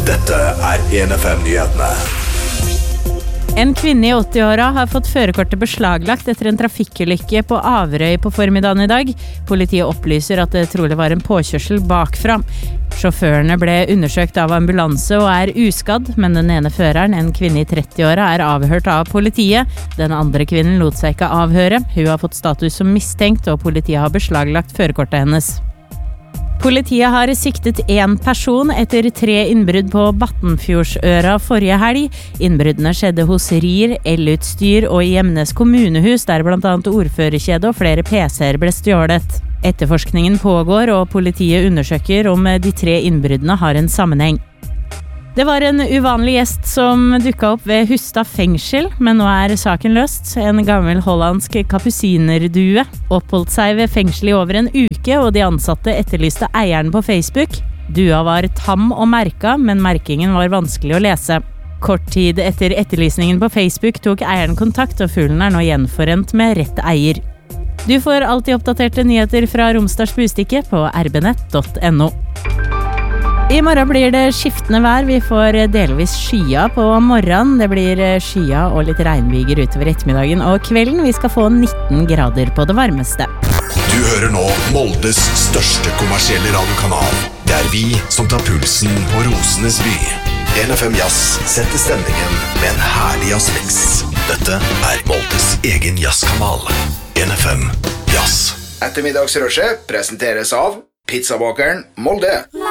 Dette 1FM-nyhetene. En kvinne i 80-åra har fått førerkortet beslaglagt etter en trafikkulykke på Averøy på formiddagen i dag. Politiet opplyser at det trolig var en påkjørsel bakfra. Sjåførene ble undersøkt av ambulanse og uskadd, men den ene føreren, en kvinne i 30-åra, avhørt av politiet. Den andre kvinnen lot seg ikke avhøre. Hun har fått status som mistenkt, og politiet har beslaglagt førerkortet hennes. Politiet har siktet en person etter 3 innbrudd på Battenfjordsøra forrige helg. Innbruddene skjedde hos RIR, elutstyr og i Gjemnes kommunehus, der blant annet ordførerkjede og flere PC-er ble stjålet. Etterforskningen pågår, og politiet undersøker om de 3 innbruddene har en sammenheng. Det var en uvanlig gjest som dukket opp ved Hustad fengsel, men nå saken løst. En gammel hollandsk kapusinerdue oppholdt seg ved fengsel i over en uke, og de ansatte etterlyste eieren på Facebook. Dua var tam og merka, men merkingen var vanskelig å lese. Kort tid etter etterlysningen på Facebook tok eieren kontakt, og fuglen nå gjenforent med rett eier. Du får alltid oppdaterte nyheter fra Romsdals Bustikke på rbnett.no. I morgen blir det skiftende vær. Vi får delvis skya på morgenen. Det blir skya og litt regnbyger utover ettermiddagen og kvelden. Vi skal få 19 grader på det varmeste. Du hører nå Moldes største kommersielle radiokanal. Det vi som tar pulsen på Rosenes by. 1FM Jazz setter stemningen med en herlig jazzmix. Dette Moldes egen jazzkanal. 1FM Jazz. Ettermiddagsrushet presenteres av Pizzabakeren Molde.